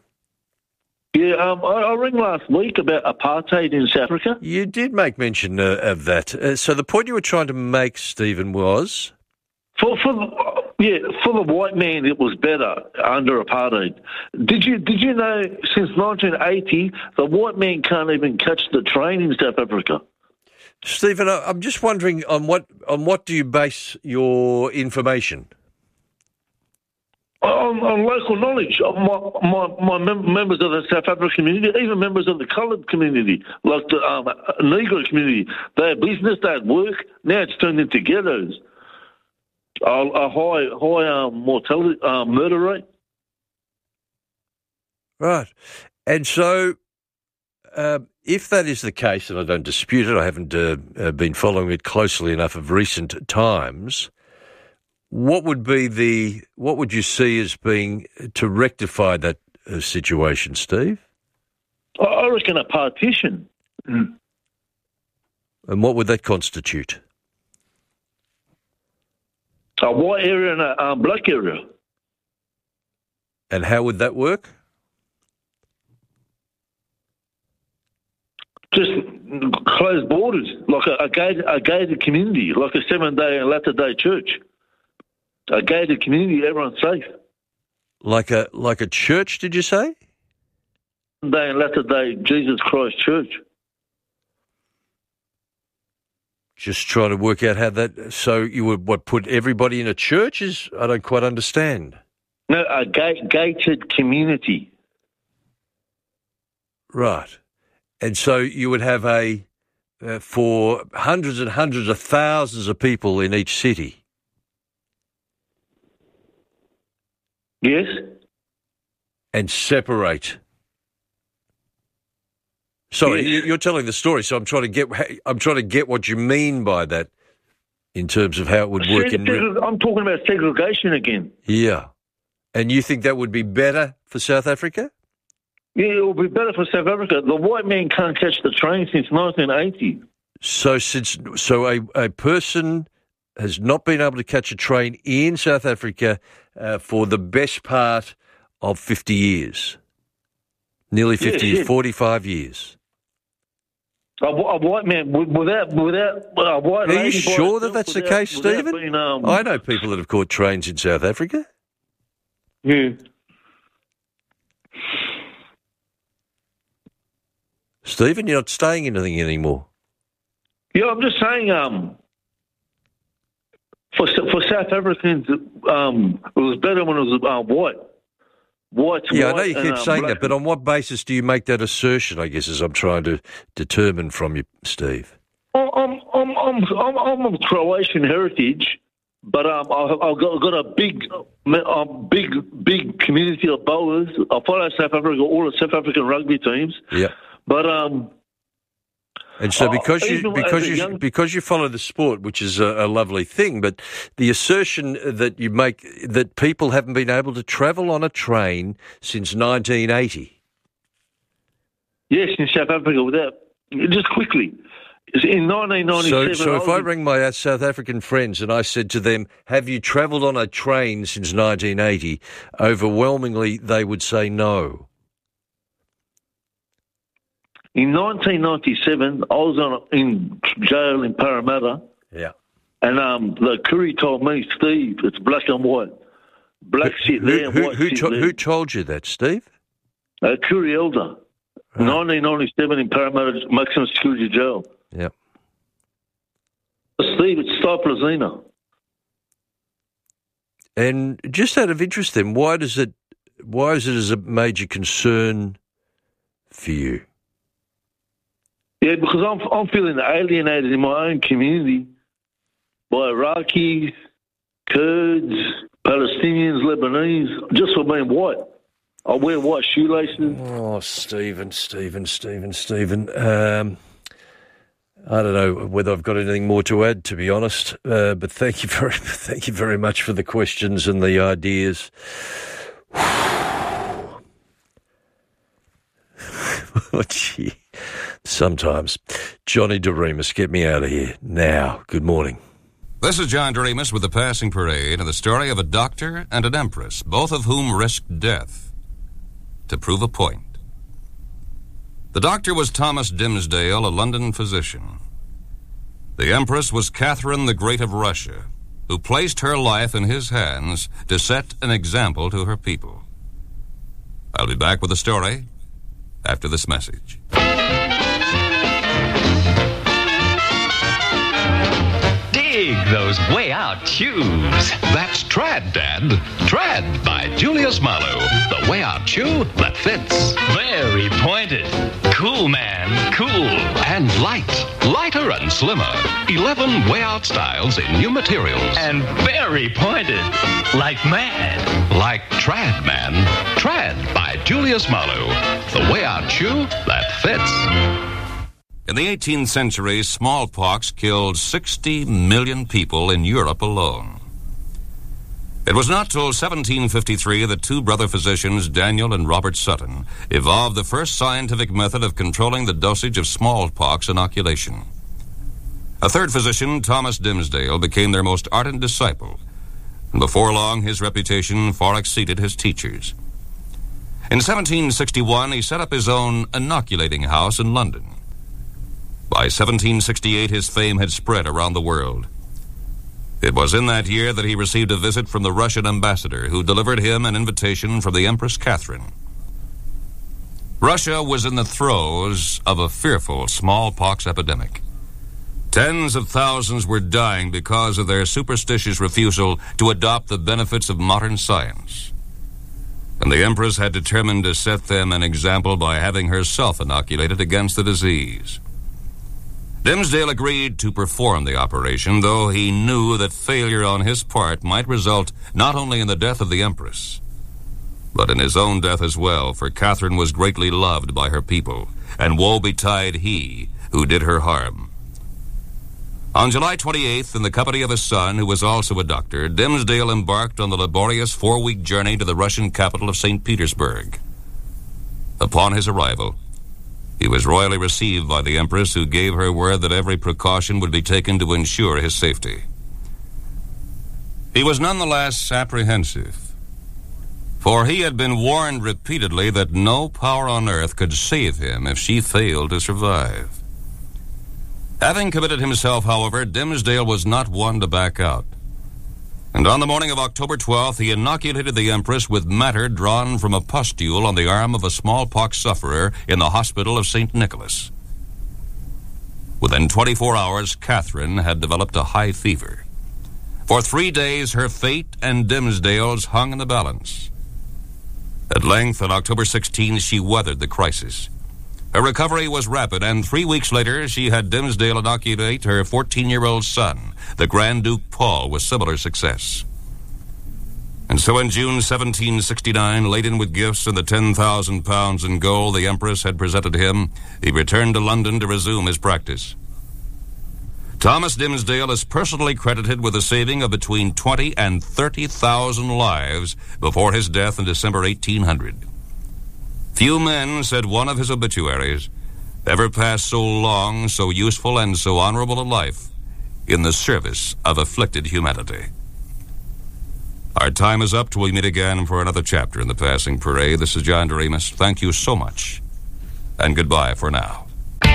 Yeah, um, I, I rang last week about apartheid in South Africa. You did make mention uh, of that. Uh, so the point you were trying to make, Stephen, was? For for the, yeah, for the white man, it was better under apartheid. Did you did you know since nineteen eighty the white man can't even catch the train in South Africa? Stephen, I- I'm just wondering on what on what do you base your information? On, on local knowledge of my my, my mem- members of the South African community, even members of the coloured community, like the um, Negro community, they had business, they had work. Now it's turned into ghettos. A, a high high um, mortality um, murder rate. Right. And so uh, if that is the case, and I don't dispute it, I haven't uh, uh, been following it closely enough of recent times, what would be the, what would you see as being to rectify that uh, situation, Steve? I reckon a partition. Mm. And what would that constitute? A white area and a um, black area. And how would that work? Just closed borders, like a, a, gated, a gated community, like a seven-day and Latter-day church. A gated community, everyone's safe. Like a like a church, did you say? Day and Latter-day Jesus Christ Church. Just trying to work out how that... So you would, what, put everybody in a church? Is I don't quite understand. No, a gate, gated community. Right. And so you would have a... Uh, for hundreds and hundreds of thousands of people in each city. Yes. And separate... Sorry, yes. You're telling the story, so I'm trying to get. I'm trying to get what you mean by that, in terms of how it would work. In I'm talking about segregation again. Yeah, and you think that would be better for South Africa? Yeah, it will be better for South Africa. The white man can't catch the train since nineteen eighty. So since so a a person has not been able to catch a train in South Africa uh, for the best part of fifty years, nearly fifty, yes, yes. forty-five years. A, a white man without without a white. Are you sure that that's without, the case, Stephen? Being, um, I know people that have caught trains in South Africa. Yeah. Stephen, you're not staying anything anymore. Yeah, I'm just saying. Um, for for South Africans, um, it was better when it was uh, white. White, yeah, white I know you and, keep uh, saying black. that, but on what basis do you make that assertion, I guess, as I'm trying to determine from you, Steve? I'm I'm I'm I'm, I'm of Croatian heritage, but um, I've, I've got, got a big, um, big, big community of bowlers. I follow South Africa, all the South African rugby teams. Yeah, but um. And so, because uh, you because you young... because you follow the sport, which is a, a lovely thing, but the assertion that you make that people haven't been able to travel on a train since nineteen eighty. Yes, in South Africa, without just quickly, in nineteen ninety-seven. So, so if I, I ring my South African friends and I said to them, "Have you travelled on a train since nineteen eighty?" overwhelmingly they would say no. In nineteen ninety-seven, I was on, in jail in Parramatta. Yeah. And um, the Kuri told me, Steve, it's black and white. Black who, sit there and who, white who, sit to, there. who told you that, Steve? Uh, Kuri Elder. Right. nineteen ninety-seven in Parramatta Maximum Security Jail. Yeah. Steve, it's Cypressina. And just out of interest then, why does it, why is it as a major concern for you? Yeah, because I'm I'm feeling alienated in my own community by Iraqis, Kurds, Palestinians, Lebanese, just for being white. I wear white shoelaces. Oh, Stephen, Stephen, Stephen, Stephen. Um, I don't know whether I've got anything more to add, to be honest. Uh, but thank you very, thank you very much for the questions and the ideas. Oh, gee. Sometimes. Johnny DeRemus, get me out of here now. Good morning. This is John DeRemus with the Passing Parade and the story of a doctor and an empress, both of whom risked death to prove a point. The doctor was Thomas Dimsdale, a London physician. The empress was Catherine the Great of Russia, who placed her life in his hands to set an example to her people. I'll be back with the story after this message. Dig those way out shoes. That's Trad, Dad. Trad by Julius Malu. The way out shoe that fits. Very pointed. Cool, man. Cool. And light. Lighter and slimmer. eleven way out styles in new materials. And very pointed. Like mad. Like Trad, man. Trad by Julius Malu. The way out shoe that fits. In the eighteenth century, smallpox killed sixty million people in Europe alone. It was not till seventeen fifty-three that two brother physicians, Daniel and Robert Sutton, evolved the first scientific method of controlling the dosage of smallpox inoculation. A third physician, Thomas Dimsdale, became their most ardent disciple, and before long his reputation far exceeded his teacher's. In seventeen sixty-one, he set up his own inoculating house in London. By seventeen sixty-eight, his fame had spread around the world. It was in that year that he received a visit from the Russian ambassador, who delivered him an invitation from the Empress Catherine. Russia was in the throes of a fearful smallpox epidemic. Tens of thousands were dying because of their superstitious refusal to adopt the benefits of modern science. And the Empress had determined to set them an example by having herself inoculated against the disease. Dimsdale agreed to perform the operation, though he knew that failure on his part might result not only in the death of the Empress, but in his own death as well, for Catherine was greatly loved by her people, and woe betide he who did her harm. On July twenty-eighth, in the company of his son, who was also a doctor, Dimsdale embarked on the laborious four-week journey to the Russian capital of Saint Petersburg. Upon his arrival, he was royally received by the Empress, who gave her word that every precaution would be taken to ensure his safety. He was nonetheless apprehensive, for he had been warned repeatedly that no power on earth could save him if she failed to survive. Having committed himself, however, Dimsdale was not one to back out. And on the morning of October twelfth, he inoculated the Empress with matter drawn from a pustule on the arm of a smallpox sufferer in the hospital of Saint Nicholas. Within twenty-four hours, Catherine had developed a high fever. For three days, her fate and Dimsdale's hung in the balance. At length, on October sixteenth, she weathered the crisis. Her recovery was rapid, and three weeks later, she had Dimsdale inoculate her fourteen-year-old son, the Grand Duke Paul, with similar success. And so in June seventeen sixty-nine, laden with gifts and the ten thousand pounds in gold the Empress had presented him, he returned to London to resume his practice. Thomas Dimsdale is personally credited with the saving of between twenty and thirty thousand lives before his death in December eighteen hundred. Few men, said one of his obituaries, ever passed so long, so useful, and so honorable a life in the service of afflicted humanity. Our time is up till we meet again for another chapter in the Passing Parade. This is John Doremus. Thank you so much, and goodbye for now.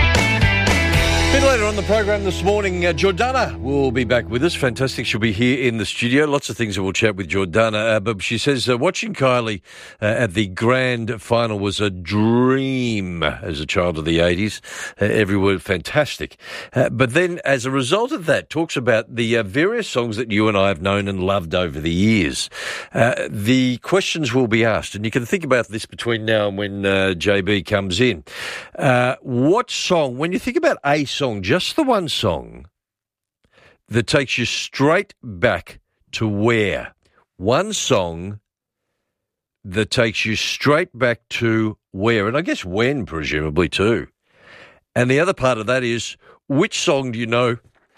A bit later on the program this morning, uh, Jordana will be back with us. Fantastic. She'll be here in the studio. Lots of things that we'll chat with Jordana. Uh, but she says uh, watching Kylie uh, at the grand final was a dream as a child of the eighties. Uh, every word fantastic. Uh, but then as a result of that, talks about the uh, various songs that you and I have known and loved over the years. Uh, the questions will be asked, and you can think about this between now and when uh, J B comes in. Uh, what song, when you think about a song, just the one song that takes you straight back to where? One song that takes you straight back to where? And I guess when, presumably, too. And the other part of that is, which song do you know?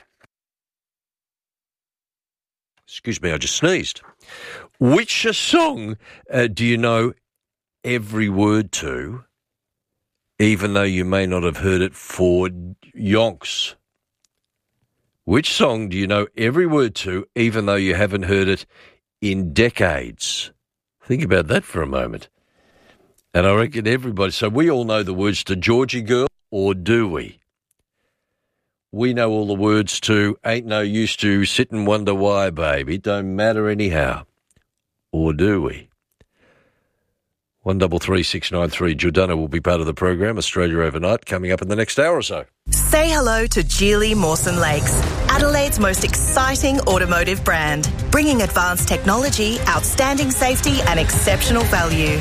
Excuse me, I just sneezed. Which song uh, do you know every word to, even though you may not have heard it for yonks? Which song do you know every word to, even though you haven't heard it in decades? Think about that for a moment. And I reckon everybody, so we all know the words to Georgie Girl, or do we? We know all the words to Ain't No Use to Sit and Wonder Why, Baby. It don't matter anyhow. Or do we? One double three six nine three. Jordana will be part of the program, Australia Overnight, coming up in the next hour or so. Say hello to Geely Mawson Lakes, Adelaide's most exciting automotive brand, bringing advanced technology, outstanding safety and exceptional value.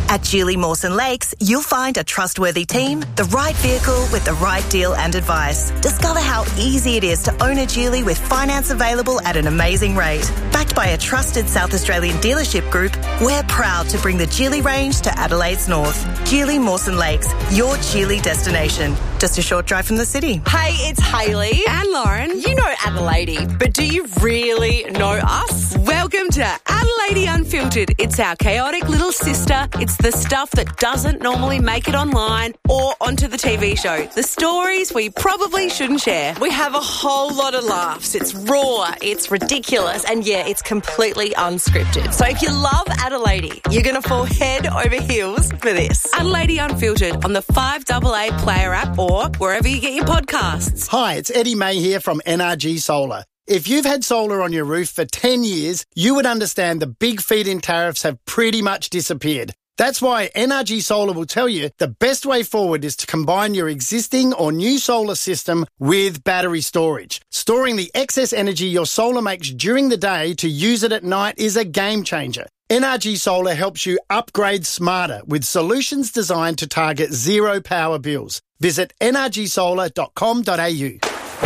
At Geely Mawson Lakes, you'll find a trustworthy team, the right vehicle with the right deal and advice. Discover how easy it is to own a Geely with finance available at an amazing rate. Backed by a trusted South Australian dealership group, we're proud to bring the Geely range to Adelaide's north. Geely Mawson Lakes, your Geely destination. Just a short drive from the city. Hey, it's Hayley and Lauren. You know Adelaide, but do you really know us? Welcome to Adelaide Unfiltered. It's our chaotic little sister. It's the stuff that doesn't normally make it online or onto the T V show. The stories we probably shouldn't share. We have a whole lot of laughs. It's raw, it's ridiculous, and yeah, it's completely unscripted. So if you love Adelaide, you're going to fall head over heels for this. Adelaide Unfiltered on the five A A Player app or wherever you get your podcasts. Hi, it's Eddie May here from N R G Solar. If you've had solar on your roof for ten years, you would understand the big feed-in tariffs have pretty much disappeared. That's why N R G Solar will tell you the best way forward is to combine your existing or new solar system with battery storage. Storing the excess energy your solar makes during the day to use it at night is a game changer. N R G Solar helps you upgrade smarter with solutions designed to target zero power bills. Visit n r g solar dot com dot a u.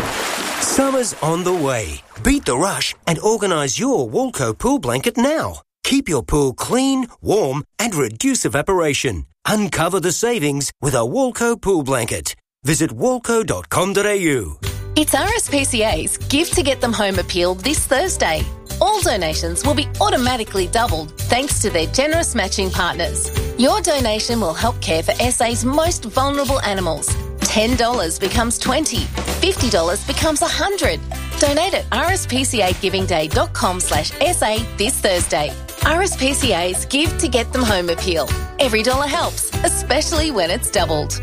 Summer's on the way. Beat the rush and organise your Walco pool blanket now. Keep your pool clean, warm and reduce evaporation. Uncover the savings with a Walco pool blanket. Visit walco dot com dot a u. It's R S P C A's Give to Get Them Home appeal this Thursday. All donations will be automatically doubled thanks to their generous matching partners. Your donation will help care for S A's most vulnerable animals. ten dollars becomes twenty dollars, fifty dollars becomes one hundred dollars. Donate at r s p c a giving day dot com slash s a this Thursday. R S P C A's Give to Get Them Home appeal. Every dollar helps, especially when it's doubled.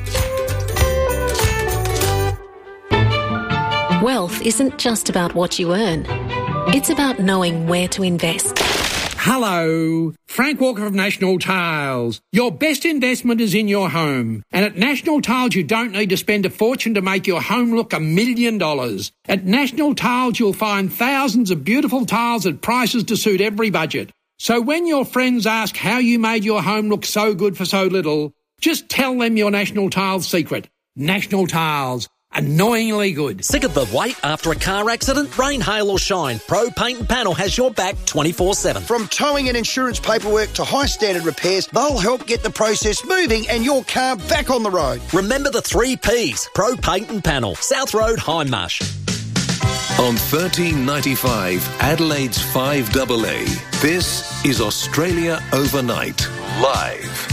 Wealth isn't just about what you earn. It's about knowing where to invest. Hello, Frank Walker of National Tiles. Your best investment is in your home. And at National Tiles, you don't need to spend a fortune to make your home look a million dollars. At National Tiles, you'll find thousands of beautiful tiles at prices to suit every budget. So when your friends ask how you made your home look so good for so little, just tell them your National Tiles secret. National Tiles. Annoyingly good. Sick of the wait after a car accident? Rain, hail or shine, Pro Paint and Panel has your back twenty-four seven. From towing and insurance paperwork to high standard repairs, they'll help get the process moving and your car back on the road. Remember the three Ps. Pro Paint and Panel. South Road, Hindmarsh. On thirteen ninety-five, Adelaide's five A A, this is Australia Overnight, live.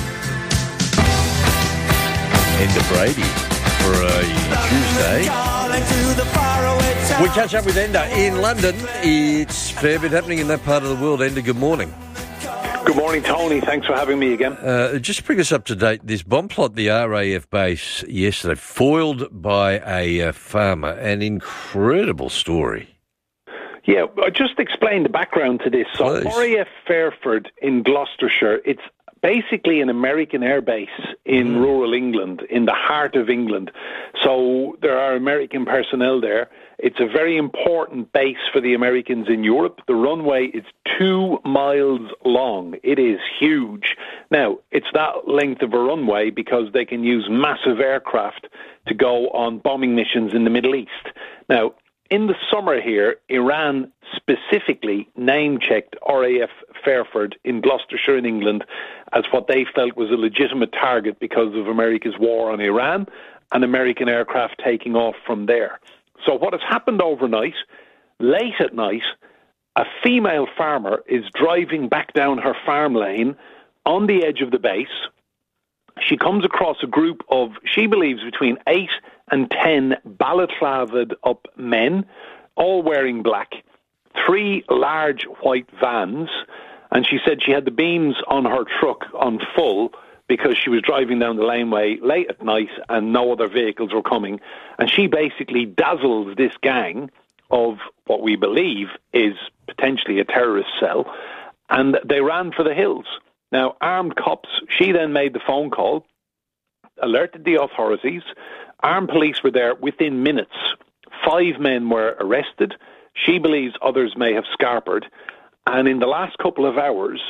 Enda Brady for a Tuesday. We catch up with Enda in London. It's a fair bit happening in that part of the world. Enda, good morning. Good morning, Tony. Thanks for having me again. Uh, just bring us up to date. This bomb plot, the R A F base yesterday, foiled by a uh, farmer. An incredible story. Yeah, I just explained the background to this. So Please. R A F Fairford in Gloucestershire, it's basically an American air base in mm. rural England, in the heart of England. So there are American personnel there. It's a very important base for the Americans in Europe. The runway is two miles long. It is huge. Now, it's that length of a runway because they can use massive aircraft to go on bombing missions in the Middle East. Now, in the summer here, Iran specifically name-checked R A F Fairford in Gloucestershire in England as what they felt was a legitimate target because of America's war on Iran and American aircraft taking off from there. So what has happened overnight, late at night, a female farmer is driving back down her farm lane on the edge of the base. She comes across a group of, she believes, between eight and ten balaclavaed up men, all wearing black, three large white vans, and she said she had the beams on her truck on full because she was driving down the laneway late at night and no other vehicles were coming. And she basically dazzles this gang of what we believe is potentially a terrorist cell, and they ran for the hills. Now, armed cops, she then made the phone call, alerted the authorities. Armed police were there within minutes. Five men were arrested. She believes others may have scarpered. And in the last couple of hours,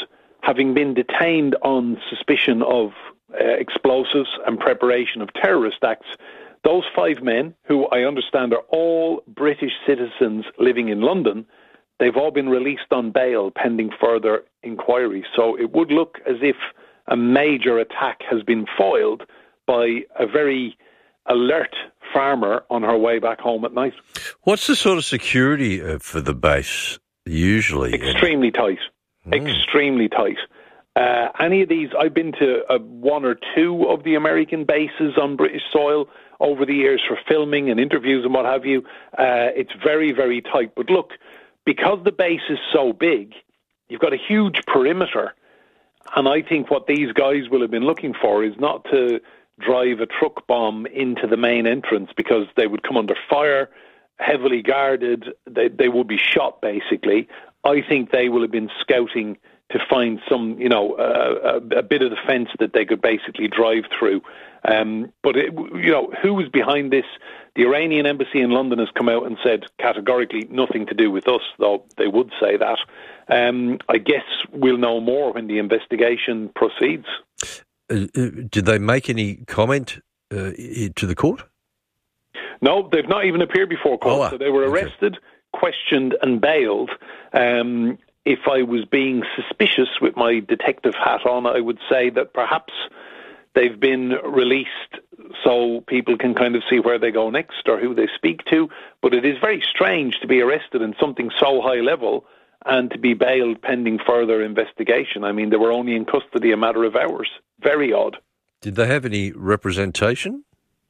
having been detained on suspicion of uh, explosives and preparation of terrorist acts. Those five men, who I understand are all British citizens living in London, they've all been released on bail pending further inquiry. So it would look as if a major attack has been foiled by a very alert farmer on her way back home at night. What's the sort of security uh, for the base usually? Extremely tight. Mm. Extremely tight. Uh, any of these, I've been to uh, one or two of the American bases on British soil over the years for filming and interviews and what have you. Uh, it's very, very tight. But look, because the base is so big, you've got a huge perimeter. And I think what these guys will have been looking for is not to drive a truck bomb into the main entrance, because they would come under fire, heavily guarded, they, they would be shot basically. I think they will have been scouting to find some, you know, uh, a, a bit of the fence that they could basically drive through. Um, but, it, you know, who was behind this? The Iranian embassy in London has come out and said categorically nothing to do with us, though they would say that. Um, I guess we'll know more when the investigation proceeds. Uh, did they make any comment uh, to the court? No, they've not even appeared before court. Oh, ah, so they were arrested, okay. questioned and bailed. Um, if I was being suspicious with my detective hat on, I would say that perhaps they've been released so people can kind of see where they go next or who they speak to. But it is very strange to be arrested in something so high level and to be bailed pending further investigation. I mean, they were only in custody a matter of hours. Very odd. Did they have any representation,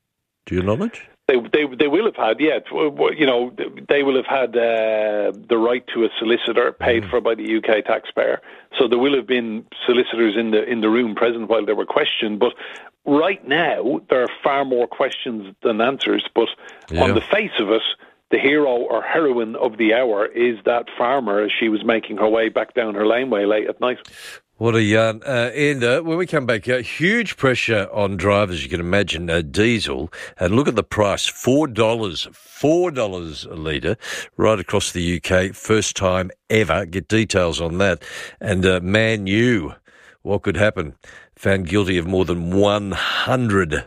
to your knowledge? They they they will have had, yeah. You know, they will have had uh, the right to a solicitor paid mm. for by the U K taxpayer. So there will have been solicitors in the in the room present while they were questioned. But right now, there are far more questions than answers. But yeah. on the face of it, the hero or heroine of the hour is that farmer as she was making her way back down her laneway late at night. What a yarn. Uh, and uh, when we come back, uh, huge pressure on drivers, you can imagine, uh, diesel. And look at the price, four dollars, four dollars a litre right across the U K, first time ever. Get details on that. And uh, Man U, what could happen? Found guilty of more than one hundred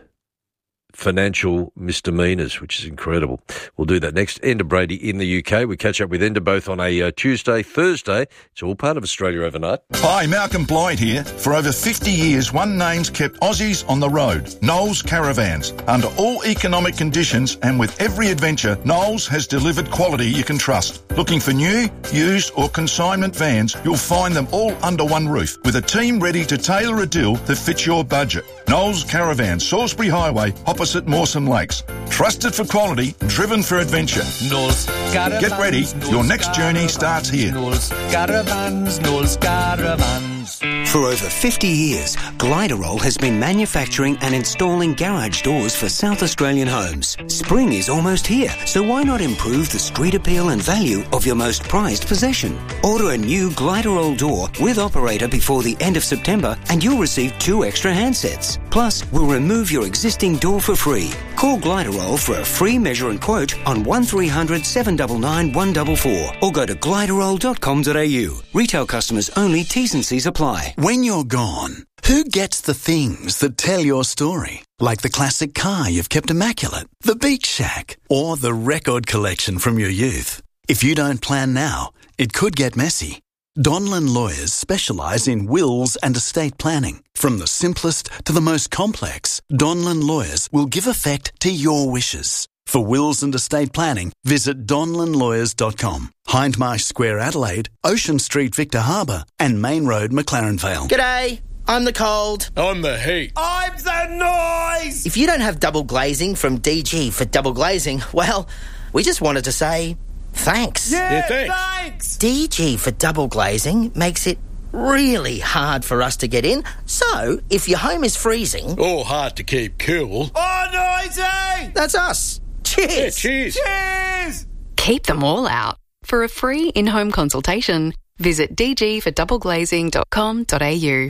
financial misdemeanors, which is incredible. We'll do that next. Enda Brady in the U K. We catch up with Enda both on a uh, Tuesday, Thursday. It's all part of Australia Overnight. Hi, Malcolm Blyde here. For over fifty years, one name's kept Aussies on the road. Knowles Caravans. Under all economic conditions and with every adventure, Knowles has delivered quality you can trust. Looking for new, used or consignment vans, you'll find them all under one roof with a team ready to tailor a deal that fits your budget. Knowles Caravans, Salisbury Highway, opposite Mawson Lakes. Trusted for quality, driven for adventure. Knowles Caravans. Get ready, Knowles your next Caravans, journey starts here. Knowles Caravans, Knowles Caravans. For over fifty years, Gliderol has been manufacturing and installing garage doors for South Australian homes. Spring is almost here, so why not improve the street appeal and value of your most prized possession? Order a new Gliderol door with operator before the end of September and you'll receive two extra handsets. Plus, we'll remove your existing door for free. Call Gliderol for a free measure and quote on one three hundred, seven nine nine, one four four or go to gliderol dot com dot a u. Retail customers only, T's and C's apply. When you're gone, who gets the things that tell your story? Like the classic car you've kept immaculate, the beach shack, or the record collection from your youth. If you don't plan now, it could get messy. Donlan Lawyers specialise in wills and estate planning. From the simplest to the most complex, Donlan Lawyers will give effect to your wishes. For wills and estate planning, visit donlan lawyers dot com. Hindmarsh Square, Adelaide, Ocean Street, Victor Harbour, and Main Road, McLaren Vale. G'day, I'm the cold. I'm the heat. I'm the noise. If you don't have double glazing from D G for double glazing, well, we just wanted to say thanks. Yeah, yeah thanks. thanks. D G for double glazing makes it really hard for us to get in. So, if your home is freezing... or hard to keep cool... oh, noisy! That's us. Cheers. Yeah, cheers. Cheers. Keep them all out. For a free in-home consultation, visit d g for double glazing dot com dot a u.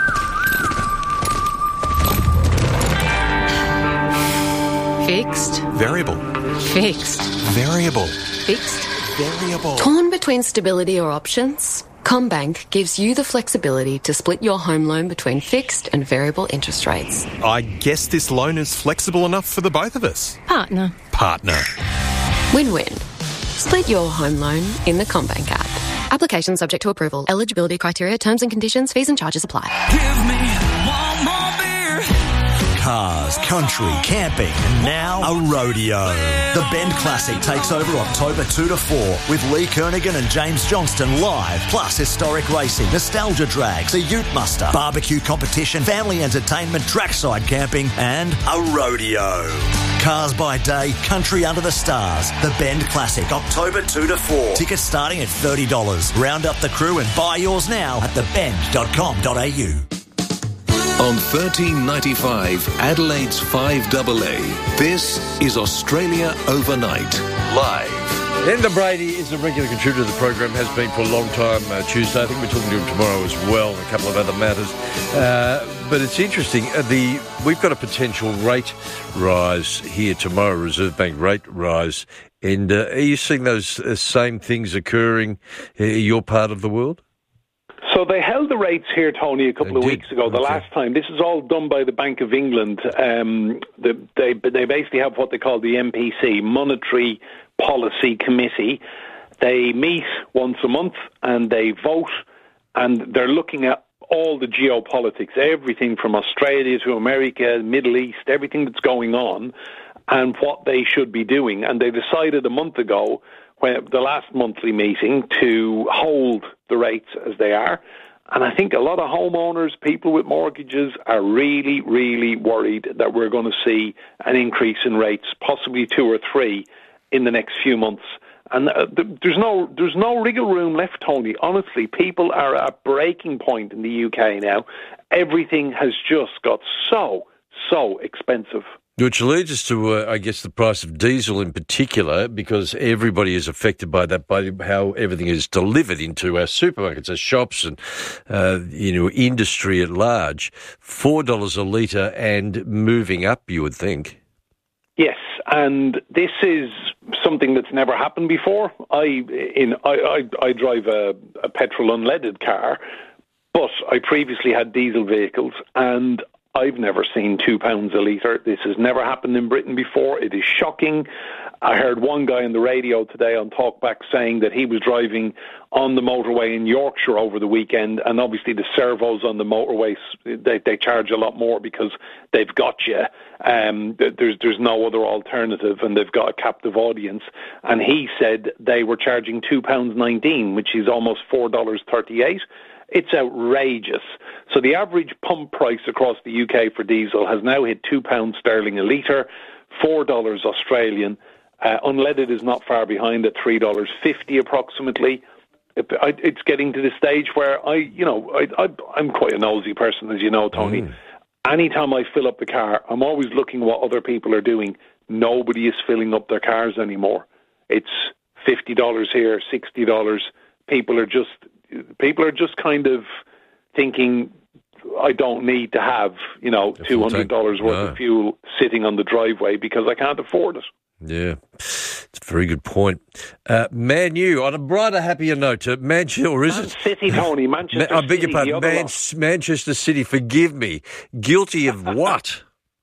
Fixed. Variable. Fixed. Variable. Fixed. Variable. Torn between stability or options? CommBank gives you the flexibility to split your home loan between fixed and variable interest rates. I guess this loan is flexible enough for the both of us. Partner. Partner. Win-win. Split your home loan in the CommBank app. Application subject to approval. Eligibility criteria, terms and conditions, fees and charges apply. Give me one more beer. Cars, country, camping, and now a rodeo. The Bend Classic takes over October two to four with Lee Kernaghan and James Johnston live, plus historic racing, nostalgia drags, a ute muster, barbecue competition, family entertainment, trackside camping, and a rodeo. Cars by day, country under the stars. The Bend Classic, October two to four. Tickets starting at thirty dollars. Round up the crew and buy yours now at the bend dot com dot a u. On thirteen ninety-five, Adelaide's five A A, this is Australia Overnight, live. Linda Brady is a regular contributor to the program, has been for a long time, uh, Tuesday. I think we're talking to him tomorrow as well, and a couple of other matters. Uh, but it's interesting, uh, the we've got a potential rate rise here tomorrow, Reserve Bank rate rise. And uh, are you seeing those uh, same things occurring in your part of the world? So they held the rates here, Tony, a couple They of did. weeks ago, the Okay. last time. This is all done by the Bank of England. Um, the, they, they basically have what they call the M P C, Monetary Policy Committee. They meet once a month and they vote, and they're looking at all the geopolitics, everything from Australia to America, Middle East, everything that's going on, and what they should be doing. And they decided a month ago, when the last monthly meeting, to hold the rates as they are. And I think a lot of homeowners, people with mortgages, are really, really worried that we're going to see an increase in rates, possibly two or three, in the next few months. And uh, th- there's no there's no wriggle room left, Tony. Honestly, people are at a breaking point in the U K now. Everything has just got so, so expensive. Which leads us to, uh, I guess, the price of diesel in particular, because everybody is affected by that, by how everything is delivered into our supermarkets, our shops, and uh, you know, industry at large. Four dollars a litre and moving up, you would think. Yes, and this is something that's never happened before. I in I I, I drive a, a petrol unleaded car, but I previously had diesel vehicles, and I've never seen two pounds a litre. This has never happened in Britain before. It is shocking. I heard one guy on the radio today on Talkback saying that he was driving on the motorway in Yorkshire over the weekend, and obviously the servos on the motorways, they, they charge a lot more because they've got you. Um, there's there's no other alternative, and they've got a captive audience. And he said they were charging two pounds nineteen, which is almost four dollars thirty-eight. It's outrageous. So the average pump price across the U K for diesel has now hit two pounds sterling a litre, four dollars Australian. Uh, unleaded is not far behind at three dollars fifty approximately. It, I, it's getting to the stage where I, you know, I, I, I'm quite a nosy person, as you know, Tony. Mm. Anytime I fill up the car, I'm always looking what other people are doing. Nobody is filling up their cars anymore. It's fifty dollars here, sixty dollars. People are just... People are just kind of thinking, I don't need to have, you know, two hundred dollars worth no. of fuel sitting on the driveway because I can't afford it. Yeah, it's a very good point. Uh, Man U, on a brighter, happier note, uh, Manchester, or is Man it? City, Tony, Manchester Ma- I beg your City, pardon, the other Man- lot. Manchester City, forgive me. Guilty of what?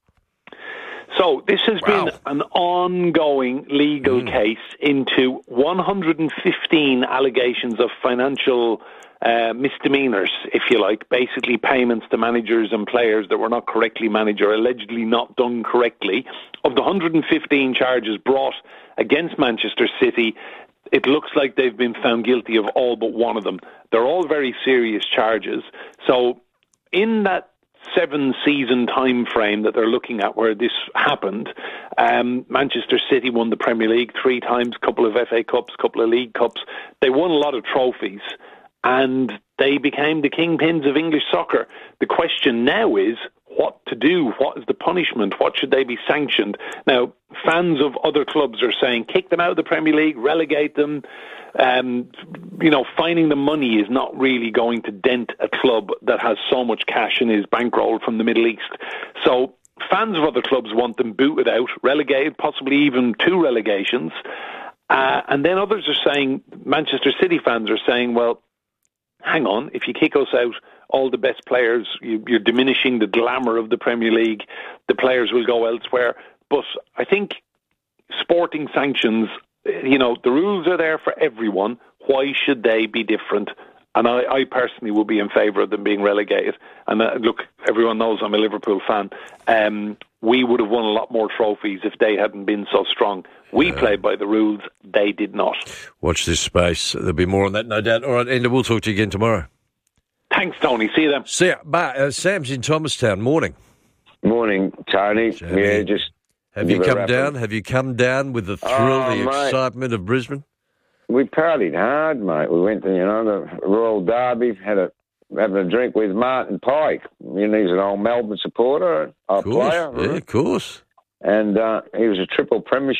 So this has Wow. been an ongoing legal Mm. case into one hundred fifteen allegations of financial uh, misdemeanors, if you like, basically payments to managers and players that were not correctly managed or allegedly not done correctly. Of the one hundred fifteen charges brought against Manchester City, it looks like they've been found guilty of all but one of them. They're all very serious charges. So in that seven-season time frame that they're looking at where this happened, um, Manchester City won the Premier League three times, a couple of F A Cups, a couple of League Cups. They won a lot of trophies, and they became the kingpins of English soccer. The question now is what to do. What is the punishment? What should they be sanctioned? Now, fans of other clubs are saying kick them out of the Premier League, relegate them. Um, you know, finding the money is not really going to dent a club that has so much cash in his bankroll from the Middle East. So fans of other clubs want them booted out, relegated, possibly even two relegations. Uh, and then others are saying, Manchester City fans are saying, well, hang on, if you kick us out, all the best players, you, you're diminishing the glamour of the Premier League. The players will go elsewhere. But I think sporting sanctions, you know, the rules are there for everyone. Why should they be different? And I, I personally would be in favour of them being relegated. And uh, look, everyone knows I'm a Liverpool fan. Um, we would have won a lot more trophies if they hadn't been so strong. We yeah. played by the rules. They did not. Watch this space. There'll be more on that, no doubt. All right, Enda, we'll talk to you again tomorrow. Thanks, Tony. See you then. See ya. But, uh, Sam's in Thomastown. Morning. Morning, Tony. Jamie. Yeah, just... Have you come down? Have you come down with the thrill, oh, the mate. excitement of Brisbane? We partied hard, mate. We went to, you know, the Royal Derby, had a having a drink with Martin Pike. You know, he's an old Melbourne supporter, a player. Yeah, of course. And uh, he was a triple premiership